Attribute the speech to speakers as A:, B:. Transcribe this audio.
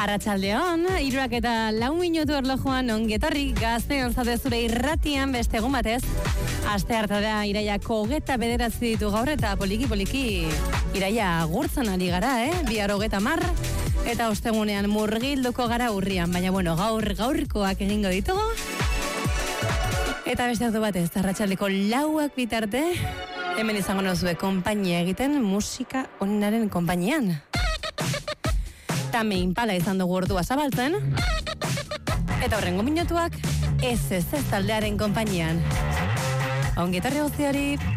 A: Arratsaldeon, 3:04 erlojuan ongetorri Gazteon zade zure irratian beste egun batez. Aste hartara iraiako 29 ditu gaur eta poliki iraia agurtzen ari gara, bihar 30 eta ostegunean murgilduko gara urrian, baina bueno, gaurkoak egingo ditugu. Eta beste ordu batez, arratsaldeko 4 bitarte, hemen izango nozue konpainia egiten musika onenaren konpainian. Tame Impala izan dugu ordua zabaltzen. Eta horrengo minutuak ez taldearen konpainian. Ongi etorri guztiari.